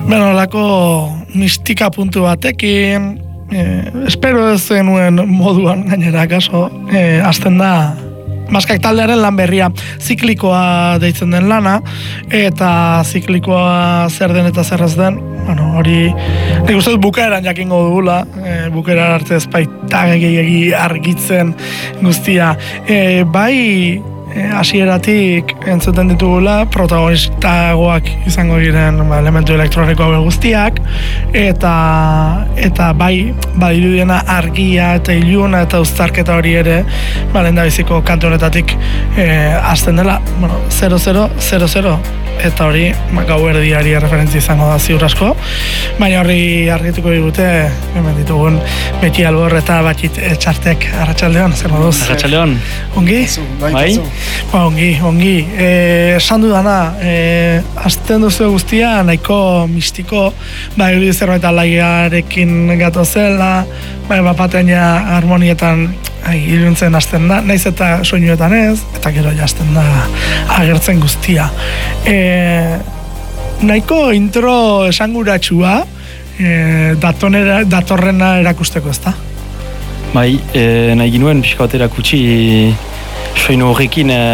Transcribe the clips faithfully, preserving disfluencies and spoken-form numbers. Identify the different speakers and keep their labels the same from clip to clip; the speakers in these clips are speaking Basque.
Speaker 1: Bueno, lako mistika puntu batekin, eh, espero ez zenuen moduan gainera, kaso, eh, azten da, Maskak taldearen lan berria ziklikoa deitzen den lana, eta ziklikoa zer den eta zer ez den, bueno, hori, nik uste dut bukaeran jakingo dugula, e, bukaeran arte ez baita gehiagi argitzen guztia. E, bai, hasieratik entzuten ditugula protagonistagoak izango diren ba, elementu elektroniko hau guztiak, eta eta bai badirudiena argia eta iluna eta uztarketa hori ere ba, lehendabiziko kantu honetatik eh, hasten dela, bueno, zero zero zero zero eta hori ba, gauerdiari referentzia izango da ziur asko, baina horri argituko digute hemen ditugun Beti Albor eta Batit Txartek. Arratsaldeon, zer moduz?
Speaker 2: Arratsaldeon.
Speaker 1: Ongi?
Speaker 2: Bai?
Speaker 1: Ba, ongi, ongi. Eh, esan dudana, eh, azten duzu guztia, nahiko mistiko, ba, irudi zerbait alaiarekin gato zela, bai, bapatean ja harmonietan ai, iluntzen hasten da, naiz eta soinuetan ez, eta gero jazten da agertzen guztia. Eh, nahiko intro esanguratsua, eh, datonera, datorrena erakusteko, ezta?
Speaker 2: Bai, e, nahi ginuen pixka bat erakutsi soinu horrekin e,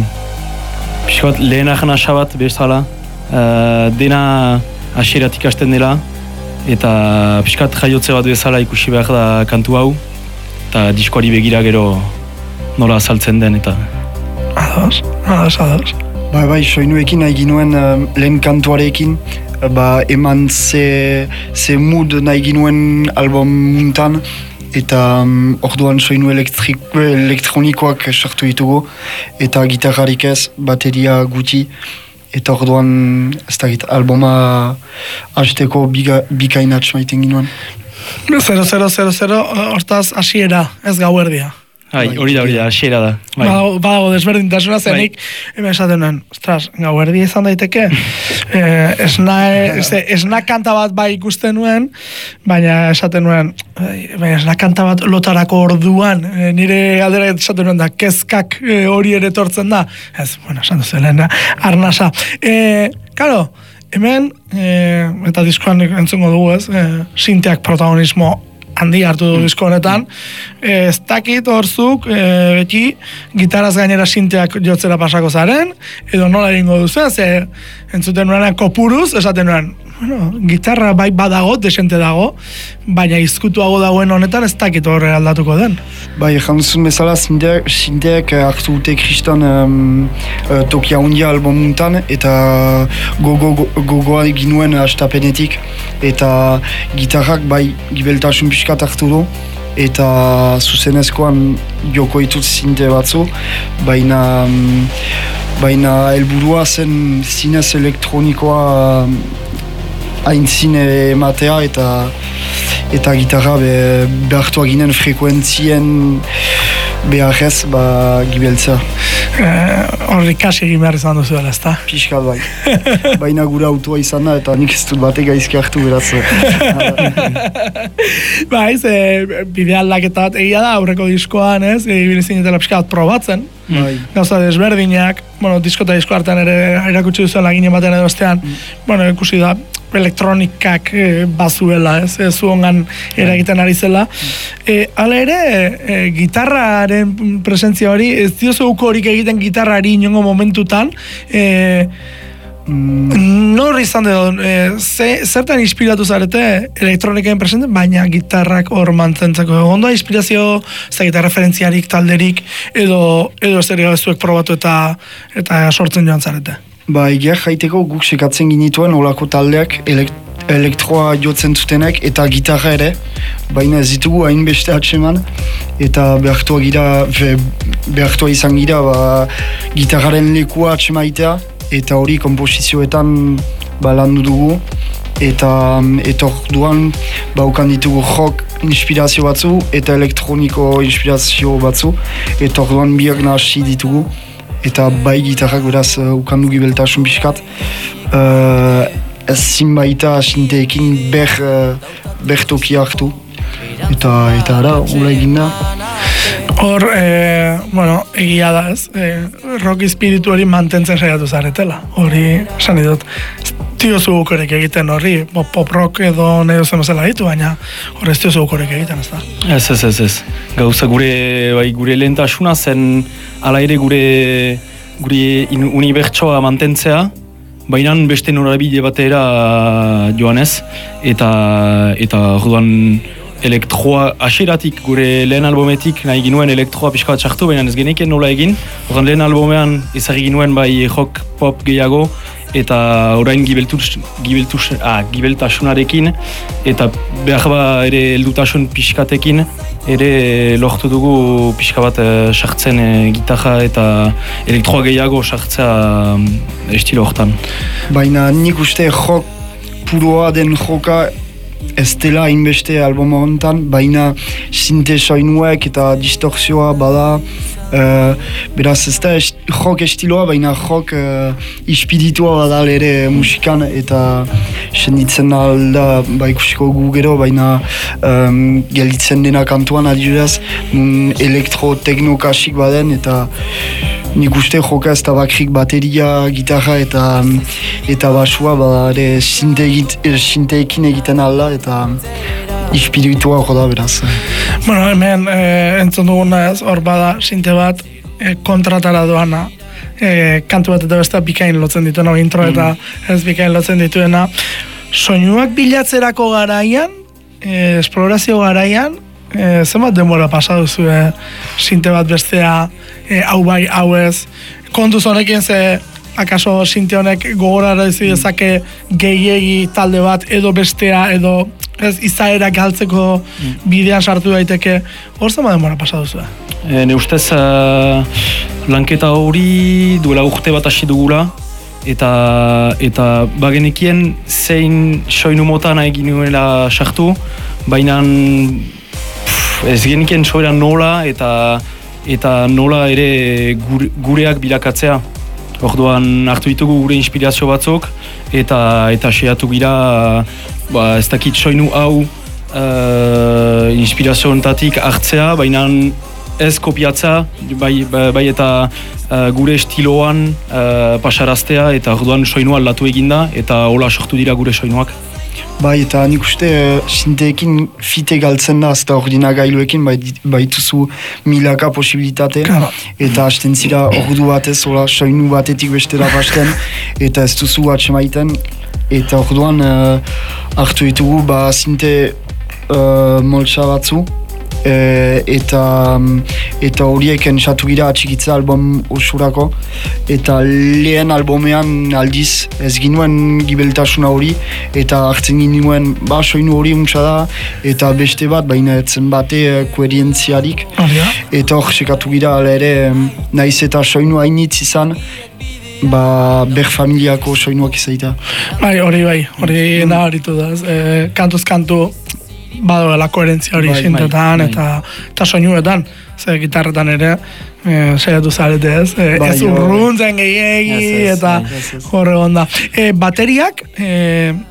Speaker 2: pixka bat lehenak nasa bat bezala, e, dena hasieratik hasten dela, eta pixka bat jaiotze bat bezala ikusi behar da kantu hau, eta diskoari begira gero nola azaltzen den, eta...
Speaker 1: Ados, ados, ados.
Speaker 3: Ba, bai, soinuekin nahi ginuen uh, lehen kantuarekin, ba, eman ze, ze mood nahi ginuen album muntan, eta um, orduan soinu elektrik, elektronikoak sartu ditugu, eta gitarrarik ez, bateria guti, eta orduan ez dakit, albuma hasteko bikainatx maiten ginuen.
Speaker 1: zero zero zero zero, hortaz hasiera, ez gauerdia.
Speaker 2: Hai, hori da, hori da, hasiera da. Bai.
Speaker 1: Badago, badago desberdintasuna zenik, bai. Hemen esaten nuen, ostras, gauerdia izan daiteke, eh, esna, esna kanta bat bai ikusten nuen, baina esaten nuen, baina esna kanta bat lotarako orduan, eh, nire galdera esaten nuen da, kezkak eh, hori ere tortzen da, ez, bueno, esan duzelen, arnasa. Eh, karo, hemen, eh, eta diskoan entzungo dugu ez, eh, sinteak protagonismo handi hartu du disko honetan, ez dakit horzuk e, beti gitaraz gainera sinteak jotzera pasako zaren, edo nola egingo duzu, ze entzuten nuenan kopuruz, esaten nuen, bueno, gitarra bai badago, desente dago, baina izkutuago dagoen honetan ez dakit horre aldatuko den.
Speaker 3: Bai, janduzun bezala sinteak, sinteak hartu dute kriston um, uh, tokia hundia albumuntan, eta gogoa go, go, go ginuen hastapenetik, eta gitarrak bai gibeltasun pixkat hartu du, eta zuzenezkoan joko ditut sinte batzu, baina um, baina helburua zen zinez elektronikoa um, hain zine ematea, eta eta gitarra be, behartua ginen frekuentzien beharrez ba, gibeltzea.
Speaker 1: Horri eh, kasi egin behar izan duzu dela, ezta?
Speaker 3: Piskat bai. Baina gure autoa izan da, eta nik ez dut batek gaizki hartu beraz.
Speaker 1: Ba, ez, e, bide aldaketa bat egia da, aurreko diskoan, ez, ibili zinetela pixka bat probatzen.
Speaker 3: Bai.
Speaker 1: Gauza desberdinak, bueno, disko eta disko hartan ere erakutsi duzuela ginen batean edo ostean, bueno, ikusi da, elektronikak e, bazuela, ez, ez zuongan eragiten ari zela. E, hala ere, e, gitarraren presentzia hori, ez diozu uko horik egiten gitarrari inongo momentutan, e, mm. nor izan edo, e, ze, zertan inspiratu zarete elektronikaen presente, baina gitarrak hor mantzentzeko. Ondoa inspirazio, ez da referentziarik, talderik, edo, edo ez ere zuek probatu eta, eta sortzen joan zarete.
Speaker 3: Ba, egia jaiteko guk sekatzen ginituen olako taldeak elekt, elektroa jotzen zutenek eta gitarra ere, baina ez ditugu hainbeste atseman, eta behartua gira, behartua izan gira, ba, gitarraren lekua atsemaitea, eta hori komposizioetan ba, landu dugu, eta etor duan baukan ditugu rock inspirazio batzu eta elektroniko inspirazio batzu, eta orduan biak nahasi ditugu. Eta bai gitarrak beraz uh, ukandu gibeltasun pixkat. Uh, ez zinbaita sinteekin ber, uh, ber toki hartu. Eta, eta ara, hola egin da.
Speaker 1: Hor, e, bueno, egia da ez, e, rock espiritu hori mantentzen saiatu zaretela. Hori, esan dut, diozu ukorek egiten horri, pop rock edo nahi duzen bezala ditu, baina hor ez diozu ukorek egiten, ez da?
Speaker 2: Ez, ez, ez, ez. Gauza gure, bai, gure lehentasuna zen ala ere gure, gure unibertsoa mantentzea, baina beste norabide batera joanez, eta, eta orduan elektroa, hasieratik gure lehen albumetik nahi ginuen elektroa pixka bat sartu, baina ez geneken nola egin. Orduan lehen albumean ezagri ginuen bai rock pop gehiago, eta orain gibeltus, gibeltus, ah, gibeltasunarekin, eta behar ba ere heldutasun pixkatekin, ere lortu dugu pixka bat sartzen e, gitarra eta elektroa gehiago sartzea e, estilo hortan.
Speaker 3: Baina nik uste rock puroa den joka ez dela hainbeste album honetan, baina sinte soinuek eta distorsioa bada, uh, beraz ez da est, rock estiloa, baina rock uh, ispiritua bada ere musikan, eta senditzen alda ba ikusiko gu gero, baina um, gelditzen dena kantuan adibidez, nun elektro-tekno kasik baden, eta nik uste joka ez da bakrik bateria, gitarra eta eta basua bada ere sinteekin egiten alda, eta ispiritua hor da beraz.
Speaker 1: Bueno, hemen eh, entzun duguna ez, hor bada sinte bat eh, kontratara doana, eh, kantu bat eta beste bikain lotzen dituena, intro eta ez bikain lotzen dituena. Soinuak bilatzerako garaian, eh, esplorazio garaian, eh, zenbat denbora pasa duzu eh, sinte bat bestea, eh, hau bai, hau ez, kontuz honekin ze akaso sinte honek gogorara dizu dezake gehiegi talde bat edo bestea edo ez izaera galtzeko bidean sartu daiteke, hor zenbat denbora pasa duzu?
Speaker 2: E, ne ustez uh, lanketa hori duela urte bat hasi dugula, eta eta bagenekien zein soinu mota nahi ginuela sartu, baina ez genekien soera nola eta eta nola ere gure, gureak bilakatzea. Orduan hartu ditugu gure inspirazio batzuk, eta eta seiatu gira, ba, ez dakit soinu hau uh, inspirazio honetatik hartzea, baina ez kopiatzea, bai, bai eta uh, gure estiloan uh, pasaraztea, eta orduan soinua aldatu eginda, eta hola sortu dira gure soinuak.
Speaker 3: Bai, eta nik uste uh, sinteekin fite galtzen da, eta ordinagailuekin baituzu milaka posibilitate, Kara. Eta hasten zira ordu batez, hola, soinu batetik bestera pasten, eta ez duzu atxemaiten, eta orduan uh, hartu ditugu ba sinte uh, moltsa batzu, E, eta eta horiek entsatu gira atxikitza album osurako, eta lehen albumean aldiz ez ginuen gibeltasuna hori, eta hartzen ginuen ba soinu hori untsa da, eta beste bat, baina etzen bate koherentziarik, oh, ja. Eta hor sekatu gira ala ere naiz eta soinu hainitz izan, ba ber familiako soinuak izaita.
Speaker 1: Bai, hori bai, hori mm. nabaritu da, e, kantuz kantu bado la koherentzia hori sintetan eta eta soinuetan, ze gitarretan ere eh saiatu zarete ez, eh, ez urruntzen gehiegi eta horre onda. Eh, bateriak eh